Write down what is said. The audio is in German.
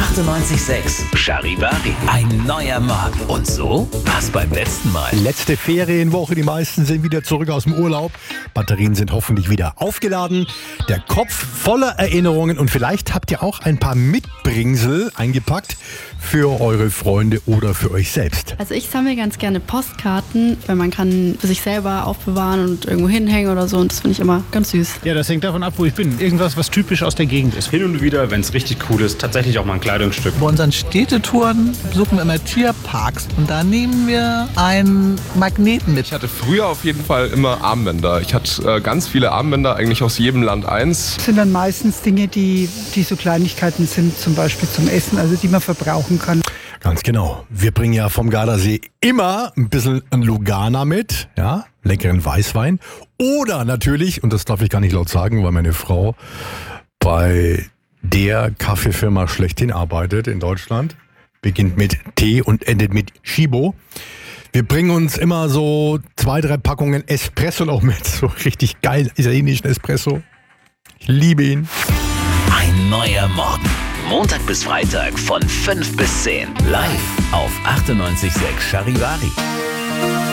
98.6 Charivari. Ein neuer Morgen. Und so war's beim letzten Mal. Letzte Ferienwoche, die meisten sind wieder zurück aus dem Urlaub. Batterien sind hoffentlich wieder aufgeladen. Der Kopf voller Erinnerungen und vielleicht habt ihr auch ein paar Mitbringsel eingepackt für eure Freunde oder für euch selbst. Also ich sammle ganz gerne Postkarten, weil man kann für sich selber aufbewahren und irgendwo hinhängen oder so, und das finde ich immer ganz süß. Ja, das hängt davon ab, wo ich bin. Irgendwas, was typisch aus der Gegend ist. Hin und wieder, wenn es richtig cool ist, tatsächlich auch mal ein Kleidungsstück. Bei unseren Städtetouren besuchen wir immer Tierparks und da nehmen wir einen Magneten mit. Ich hatte früher auf jeden Fall immer Armbänder. Ich hatte ganz viele Armbänder, eigentlich aus jedem Land eins. Das sind dann meistens Dinge, die so Kleinigkeiten sind, zum Beispiel zum Essen, also die man verbrauchen kann. Ganz genau. Wir bringen ja vom Gardasee immer ein bisschen Lugana mit, ja, leckeren Weißwein. Oder natürlich, und das darf ich gar nicht laut sagen, weil meine Frau bei der Kaffeefirma schlechthin arbeitet in Deutschland, beginnt mit T und endet mit Chibo. Wir bringen uns immer so 2-3 Packungen Espresso noch mit, so richtig geil italienischen Espresso. Ich liebe ihn. Ein neuer Morgen. Montag bis Freitag von 5 bis 10. Live auf 98.6 Charivari.